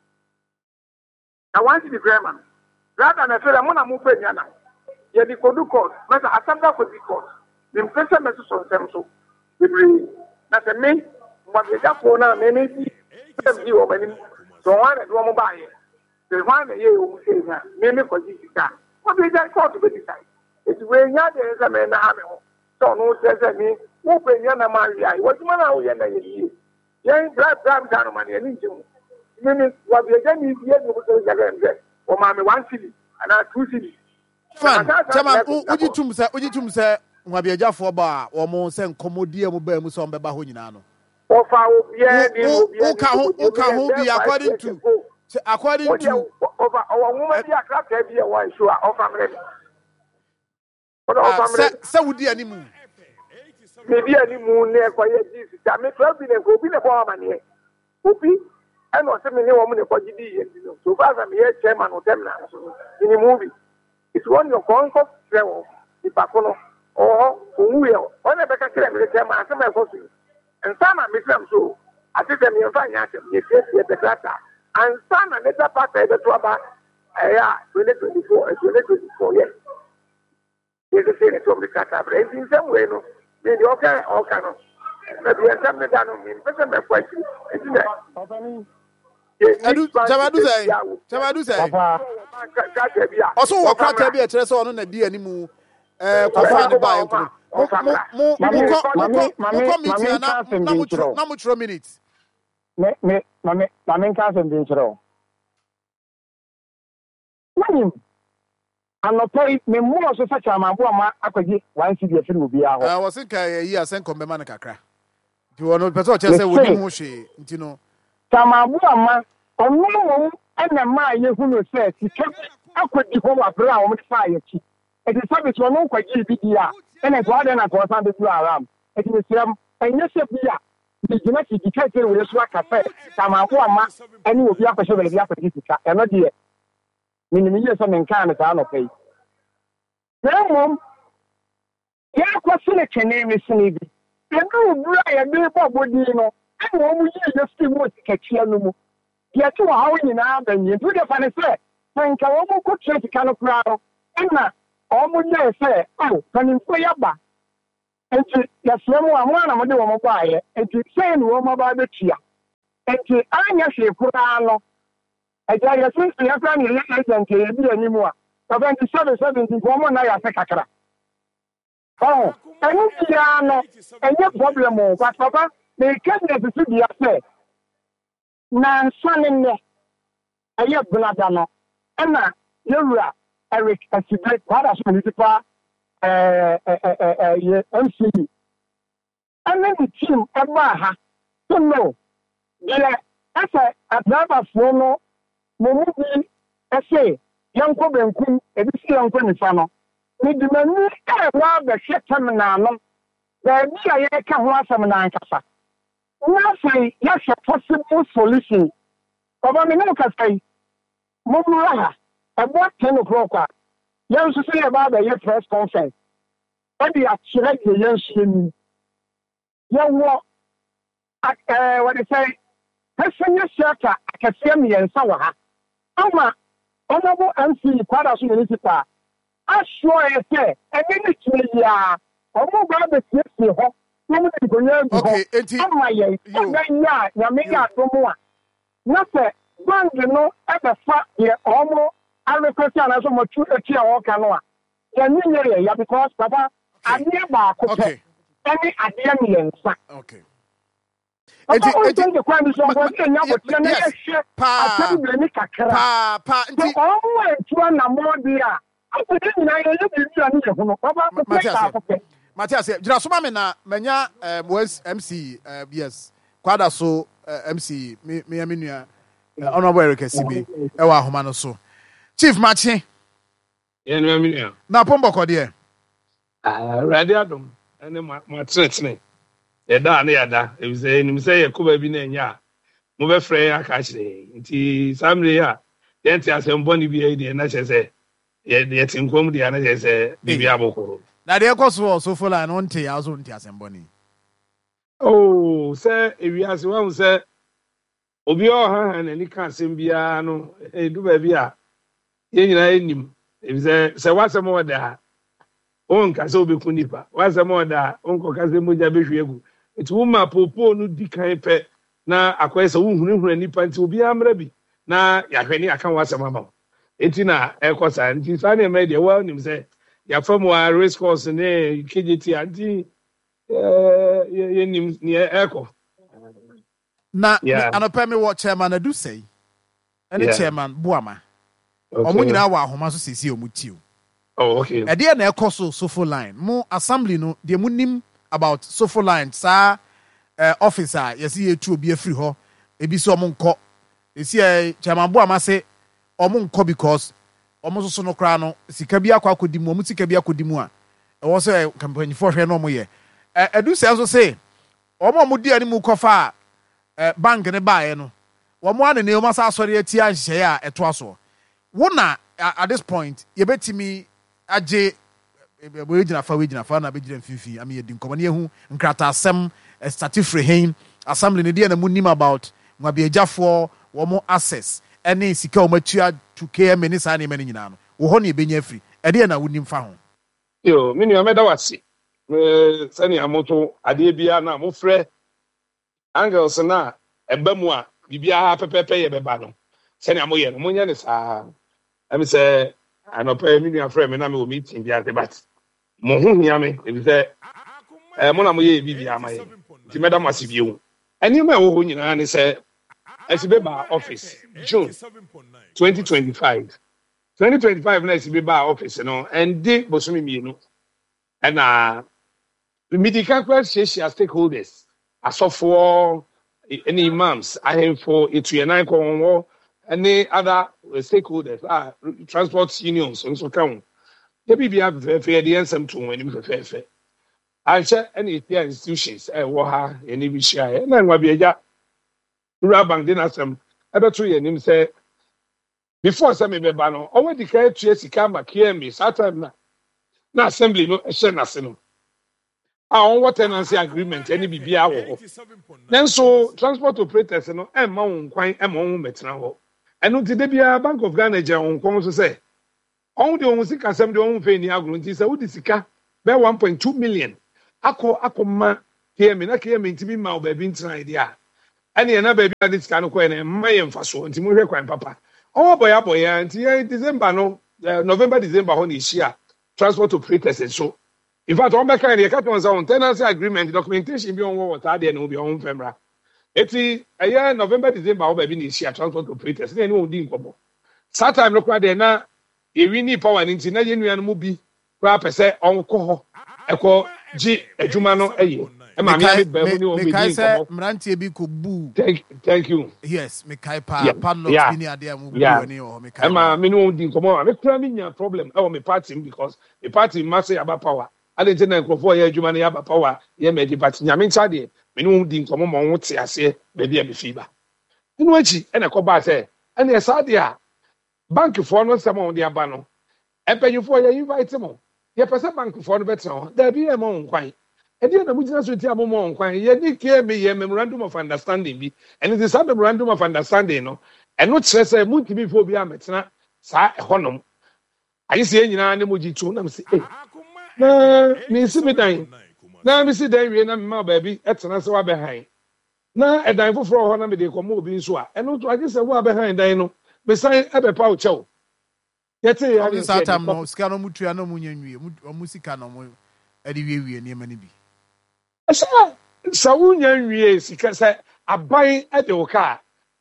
Na wan di grandma. Rather na say mo na mo pe nya na. Ye di kodu court. Na say asamba ko di court. Me mpese me so nsem so. Bibiri. Na say me mo be ja ko na me me di. Dem di wo mani. So one and one buy it. The one year you say, maybe for this guy. What is that called to be decided? It's when you're there, a man. So no says me, who bring Yana Maria? What man are we in the year? Young black damn down money and into. Meaning, what we again is yet to or mammy one city and our two cities. Uji Tumsa, Uji Tumsa, Wabia for bar or more send Commodia Mubemus on Babahunano. Who can be according to according to over our woman be a crack heavy a one sure of family. So would the animal maybe any moon near quiet Jesus. I may have been a go be a woman here. Whoopie and not so many women for G D. So far as I'm here, chairman of them now in the movie. It's one your concourse travel, the Pacono or who will. When I better tell the chairman, I'm a person. And some are Mister So, I think them in finance, you say the class, and some are later part of the trouble. Yeah, twenty twenty-four, twenty twenty-four, yes. They say it's from the Qatar, in some way, no, maybe okay, or cannot. Maybe I'm something done on me, but I'm not quite sure. Jamadu say, Jamadu say, also, what can't be a treasure on a D anymore. Eh, confounded by mo mo mo mo mo meeting na na mucho na mucho minutes. Me me me na me nka sem din chiro. Manim. Anopai me mo so sa chama bo ma akwaji one city afiri obi a ho. Ah, wo sin ka yi asen kombe na kakra. Di wono peso che se woni ho hwe nti no. Chama bo ma onu mo ena ma ye hu no se sika akwadi ho wa bra wo mfa ye chi. It is service one on quite G B D A, and it's one and a quarter of the around. It is them, and yes, the genetic detective will swag cafe, Tamawa, and you will be up a show with the upper Jessica, and not dear. Meaning, yes, some in Canada, I don't pay. Then, mom, yeah, question a name is Navy. And no, Brian, no, Bodino, and one just still want to catch you. Yet, two hours in Adam, you do the funny say, and Kawomo could check the kind of crowd, and ọmụ na-efe ahụ ka n'ikwe ya ba nti yɛsrɛ mu a mo a na mode wɔ mo baayɛ nti sɛn ne wɔ mo ba bɛtua nti anyɛ hwee koraa no agya yɛsɛ yɛkora ne yɛ agent yɛbi anim a seventy seven seventy nti wɔn na yɛasɛ kakra ɔho ɛno biara no ɛnyɛ problem o but papa meka ne sisi bia sɛ nansa ne nnɛ ɛyɛ blada no ɛna yɛwura Eric Asibe kwada so municipal eh eh eh eh M C D ɛne ne team ɛbaa ha so no deɛ ɛsɛ adrabafoɔ no mo mu bi ɛsɛ yɛnkɔ benkum ebi si yɛnkɔ nifa no mede m'ani ɛwɔ abɛhwɛ terminal no baabi a yɛka ho asɛm na ankasa na afei yɛhwɛ possible solution ɔba me ne kasa yi mommura ha ɛbɔ ten o'clock a yɛn nso sɛ yɛba abɛyɛ press conference ɛde akyerɛ deɛ yɛnhyɛ ni yɛwɔ ɛɛ wɔde sɛ pɛsɛnyɛ shelter akɛseɛ mmiɛnsa wɔ ha ama ɔmɔbo M C kwada so municipal asoɔ yɛ sɛ ɛne ne kyerɛ yi a ɔmo ba abɛsiesie hɔ na mo de nkonnwa agu hɔ ama yɛn ɛbɛyɛ a nyame yɛ adom a na sɛ bank no ɛbɛfa deɛ ɔmo arekwesi anaso motu eti a wɔka no a yɛne nyɛ yɛ because papa adeɛ baako pɛ ɛne adeɛ mmiɛnsa Enti enti kwa mi so kwa nya botia na ehwe asem blani kakra pa pa enti omo entua na modi a afudi nyina ye ye bibi ani ye ho no baba ko pe Matias jira so ma me na manya M C B S kwada so M C me me nua honorable Eric Asibe e wa ahoma no so Chief Machi ye nua me nua na pombo kode ah radio adom ene ma tretene yɛda ne yɛda ebisɛ nim sɛ yɛkɔba bi na anya mo bɛfrɛ aka kyerɛ nti samre a yɛnte asɛmbɔ ne bi ayi deɛ na kyerɛ sɛ yɛte nkɔm deɛ na kyerɛ sɛ biribi abɔkɔrɔ na deɛ ɛkɔ so so fola no nte ya so nte asɛmbɔ ne oh sɛ ewiase wahu sɛ obi ɔha ha n'ani ka asɛm biara no ɛdu baabi a yɛn nyinaa anim ebisɛ sɛ wasɛm wɔ da ha onka sɛ obɛku nipa wasɛm wɔ da ha onkɔka sɛ mogya bɛhwie agu eti woma popo no di kan pɛ na akɔyɛ sɛ wohunahuna nipa nti obi amra bi na yahwɛ ne aka wasɛm ama eti na ɛkɔ saa nti saa ne mɛ deɛ wa nim sɛ yafa mu a race course ne K J T anti eh ye nim ne ɛkɔ na anɔpɛ me wɔ chairman adu sɛi ɛne chairman Boama ɔmo nyinaa wɔ ahoma so sisi ɔmo tiw oh okay ɛdeɛ na ɛkɔ so sofo line mo assembly no deɛ mo nim about sofo line sa uh, officer yesi yetu obi afiri ho ebi so omo nkɔ esi eh chairman Boama se omo nkɔ because omo so so no kra no sika bi akɔ akɔdi mu omo sika bi akɔdi mu a ɛwɔ sɛ campaign for hwɛ no omo yɛ edu sɛ so se omo omo di ani mu kɔfa eh bank ne baaye no omo ane ne omo sa asɔre ati anhye a ɛto aso wo na at this point yebetimi agye we gyina fa we gyina fa na be gyina mfifi am ye di nkɔmɔ ne ehu nkrata asɛm start free hen assembly ne dia na mu nim about nwabiagyafo wo mo access ɛne sika o matua to K M ne saa ne mani nyina no wo hɔ ne ebenya free ɛde na wo nim fa ho yo me nua meda wase me sani amoto ade bia na mo frɛ angles na ɛba mu a bibia pepepe ye beba no sani amoyɛ no mo nya ne saa am sɛ anɔpɛ me nua frɛ me na me o meeting bia debat mo ho hia me ebi sɛ eh mo na mo ye bibia amaye ti meda mo ase bio ani ma wo ho nyina ne sɛ Asibe ba office June twenty twenty-five twenty twenty-five na Asibe ba office no and de bosomi mienu and uh medical share stakeholders asofo any imams ahemfo etuyenan konwo any other stakeholders ah transport unions so kan de bibia fefe de ensem to wani fefe anche any institutions eh wo ha eni bi hia na nwa bi eja Rabang din asem ebeto ye nim say before say me beba no already kai tu sika ma K M that time na na assembly no e hye na se no a on what tenancy agreement any bibia wo then so transport operators no e ma won kwan e ma won metena ho eno ti de bia Bank of Ghana je won kon so say on de won sika asem de won fe ni agro nti say wo di sika be one point two million akọ akọma K M na K M ntimi ma obabi ntina idea ene na baby ade sika no ko na mma ye mfa so ntimi hwe kwan papa o boya boya nti December no November December ho na ihia transport operators so in fact on back kind e ka ton sa on tenancy agreement documentation bi on wo ta de no bi on femra eti eye November December ho baby na ihia transport operators na ni on di nkobo that time no kwa de na e wi ni power nti na ye nua no mu bi kwa pese on ko ho e ko ji adwuma no eye e ma me be hu ni on bi di nkobo mrantie bi ko bu thank you yes me kai pa padlock bi ni ade amu bu ni o me kai e ma me no di nkobo me kura me nya problem e wo me party because the party must say about power ade nti na nkrofo ye adwuma no ya ba power ye me di party nya me ncha de me no di nkobo mo ho te ase be bia me fiba inu achi e na ko ba say e na sa de a bank for no some on the abano empanyufo ye invite mo ye pese bank for no better ho da bi e mo nkwan e dey na mugina so ti amo mo nkwan ye ni ke me ye memorandum of understanding bi and it is a memorandum of understanding no e no kire say mu ntimi fo bi ametena sa e honom ayi se nyina ne moji tu na me se eh na me si me dan na me si dan wie na me ma ba bi etena se wa be han na e dan foforo ho na me de komo obi nso a e no to ayi se wa be han dan no me say ebe pa o chew yete ya ni satam no sika no mutua no munyanwie o musika no mo ade wiewie ne ma ne bi sa sa unyanwie sika say aban ade o ka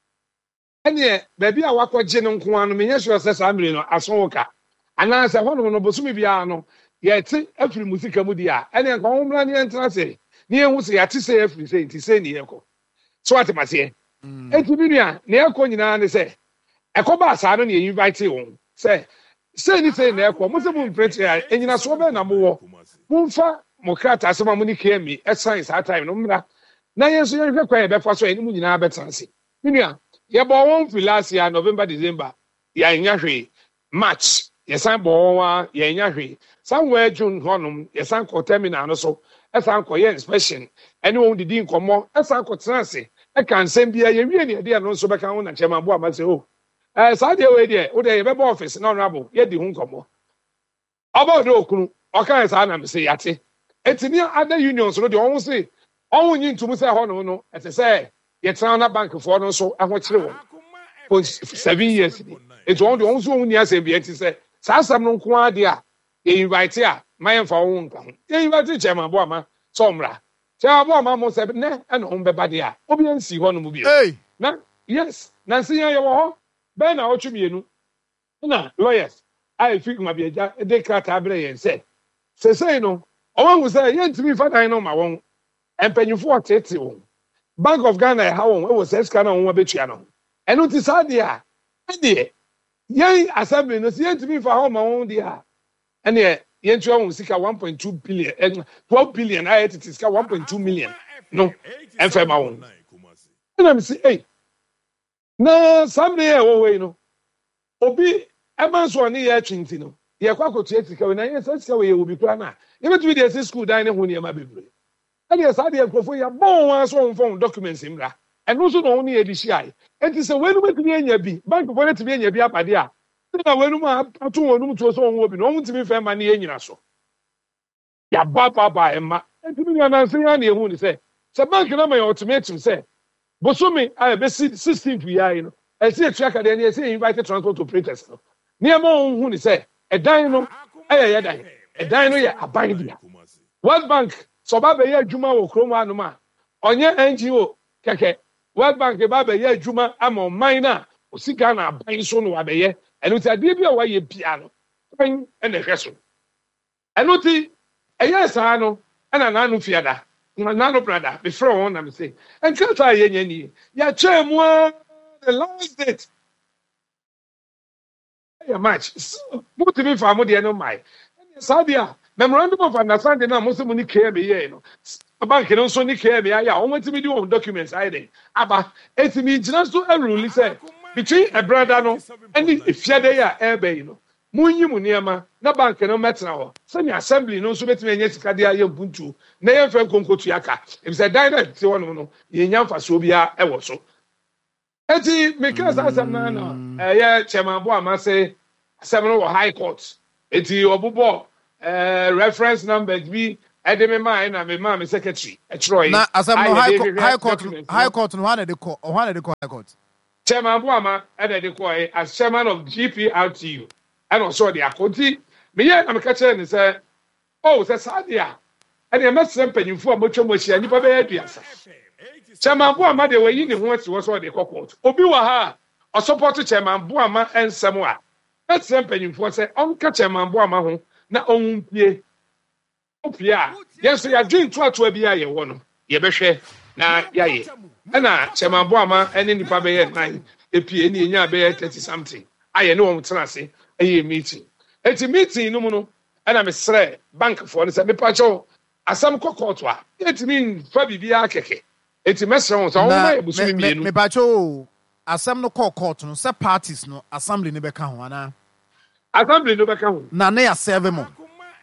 ene ba bi a wakọje no nko anu me nyeso se sa amire no aso ka ana se hono no bosumi bia no yete afiri musika mu dia ene nko homla ne entra se ne ehu se yate se afiri se nti se ne yeko so atemase enti bi nua ne yeko nyina ne se ekoba asa no ne invite won say say ni say na ekwo mo se mo print ya enyina so be na mo wo mo mfa mo krata asema mo ni K M e science that time no mra na yenso ye hwe kwa ye be fa so eni mo nyina be transe minua ye bo won fi last year November December ya nya hwe March ye san bo wa ye nya hwe somewhere June honum ye san ko terminal no so e san ko ye inspection eni won didi nkomo e san ko transe e kan sem bia ye wie ne de no so be kan won na chema bo amase o eh sa de we de o de ye be office na honorable ye di hu nkomo about do okunu o kan sa na me se yate etini other unions no de won se on yin ntum se ho no no e se ye tran na bank for no so aho kire won for seven years it won de won so won ni ase bi enti se sa asam no nko ade a ye invite a mayen fa won nka ye invite chairman bo ama so mra chairman bo ama mo se ne e no be ba de a obi ansi ho no mu bi na yes na nsi ye wo ho be na otwemienu na lawyers I think ma bi eja de krata abre yen se se say no o wan say ye ntimi fa dan no ma won empanyufo otete won Bank of Ghana ha won e wo se scan won abetua no eno ti sa de a e de yen assembly no se ye ntimi fa ho ma won de a ene yen tuwa won sika one point two billion twelve billion I it sika one point two million no en fa ma won na me say eh na samne e wo we no obi eman so ni ye twinti no ye kwa kotu etika we na ye sika we ye obi kura na ye betu bi de school dan ne ho ne ma bebre e de sa de ekrofo ya bon wan so on phone documents imra eno so no ni edi shai enti se we no betumi anya bi bank for betumi anya bi apade a na we no ma atu wonum to so on obi no mutumi fe ma ne nyina so ya ba ba ba emma enti mi na nse ya na ehu ni se se bank na ma ultimatum se bosomi a be sixteenth we are you know e se track ade ne e se invite transport operators no ne ma hu ni se e dan no e ye dan e dan no ye aban bia World Bank so ba be ye adwuma wo krom anu ma onye N G O keke World Bank ba be ye adwuma ama man na osika na aban so no wa be ye enu ti ade bia wa ye bia no ban e na hweso enu ti e ye sa no e na nanu fiada na no brother be front one am say en kata ye nya ni ya chemu the last date ya match but me fa mo de no mai sadia memorandum of understanding na mo se mo ni K M ye no bank no so ni K M ya ya o mo ti me di on documents ai dey aba etimi gina so a rule say between a brother no and if ya dey ya e be no munyi mu niama na bank no metna ho se ni assembly no so betimi enya sika de aye mpuntu na ye fa konkotu aka if say direct se wono no ye nya mfa so bia e wo so eti because asem na no eh ye chairman bo amase asem no high court eti obubo eh reference number bi I did my mind, I'm my secretary. A Troy. Now, as I'm high court, high court, high court, one of the court, one of the high court. Chairman Buama, and the Koi, as chairman of G P R T U. And also the Akoti. Me, I'm catching and say, oh, that's Sadia. And I must send you for much more. And you probably Chairman Buama, they were in the ones was what they call Obiwaha, or support Chairman Buama and Samoa. Let's send you for say, Uncle Chairman Buama, na own ye. Opia, yes, we are doing two to be a one. Ye be share na yaye. And I, Chairman Buama, and in the Pabe nine, a P N ya be thirty something. I know on Transi, a meeting. It's a meeting, no mono, and I'm a stray bank for the Pacho, as some cocoa. It means Fabi Biakeke. It's a mess on me Pacho, as some no court, no set parties, no assembly never count. Assembly never count. Nana seven more.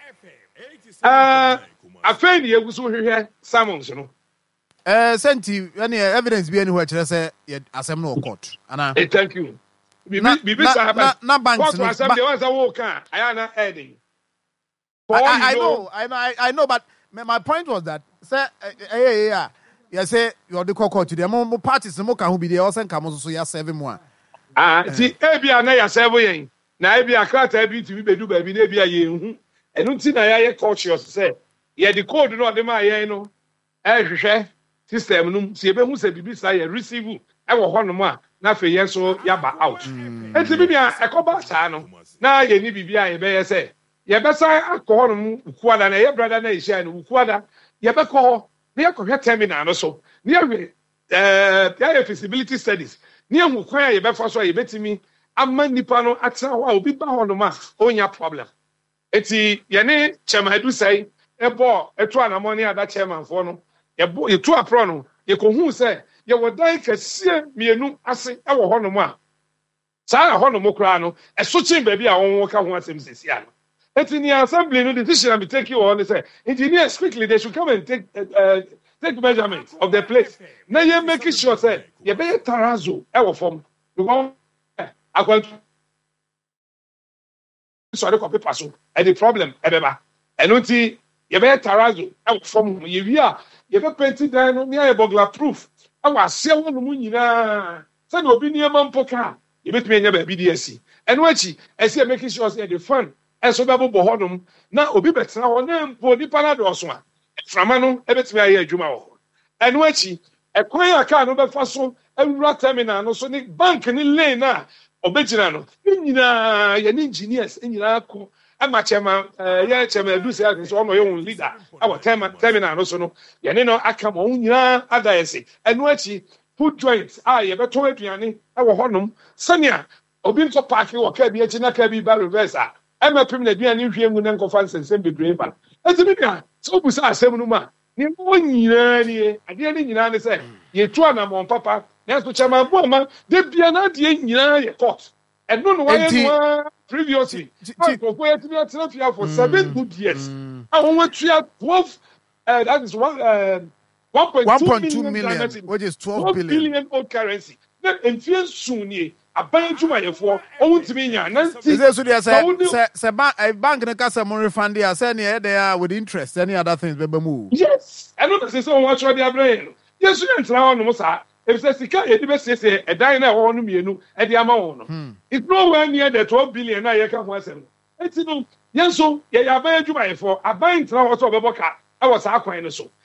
Uh, I find you was here, Sammons, you know. Uh, sent you any evidence be anywhere to say, assembly or court. And thank you. Not banks. Assembly was a walker. I am not adding. I know, I know, I know, but my point was that, sir, yeah, yeah, yeah, say you're the court to the more parties, the more can be the also come so you seven more. Ah, see, Abby, I know you're seven. Now, Abby, I can't have you to be do baby, maybe a year. And don't see I cautious say, yeah, the code not the my, you know, eh, share system, see, who said, be beside receive. I will hold more. Now for yes, so yaba out. And to be a cobalt channel. Now you need to be a bear say. Ya better I call him Quada and a brother nation, Quada. Ya better call near correct terminal so near uh feasibility studies. Near Mukwaya, you better so you bet me. A man nipano at our be bound on my own your problem. It's Yane Chairman do say a ball, a twan ammonia at that chairman for no. You two a prono, you can who say. You would like to see me a new assay our honoma. Sarah Honomocrano, a switching baby, I won't walk out once in this year. It's in the assembly, no decision, I take you on the say. Engineers quickly, they should come and take uh, take measurements of the place. Now you're making sure, say, you better Tarazo, our form. You want I want sorry, copy passo, and the problem, Ebeba. And not see, you better Tarazo, our form, you are, you better painted down near a burglar proof. I was selling the moon, send your opinion, Mampoka. You bet me in your B D S C. And what she, I see, making sure the fun, and so double bohodum. Now, Obi better on them for the paradox one. Framano, I bet me a Juma. And what she, a queer car over Faso, and Ratamina, no sonic bank in lane now, Obejano, in your engineers, in your I'm a chairman, yeah, chairman, do say it's on my own leader. Our terminal, also, no, Yanino, I come on, yeah, other say. And what she put joints, I ever told Yanni, our honum, Sonia, Obinto Parky or Kabi, China Kabi, Barrevesa. I'm a permanent Bian, and Uncle Francis, and be brave. As a bigger, so besides seven numa. Near one year, I didn't know, say, ye two and I'm on papa, that's what Chairman Boma, they be an idea in your court. And no one previously, I for seven good years. I want to have twelve, uh, that is one, uh, one point two million, which is twelve billion old currency. Then, in few soon, a bank to my four, own to me, and then a bank in a casa more refund, they are saying they are with interest, any other things, baby move. Yes, I know this so much what they are playing. Yes, you can tell no more. If the secret, say a diner on me, at the amount. It's nowhere near the twelve billion I can once. It's no, yes, so, yeah, I buy you for a buying now also a boca. I was acquiring so.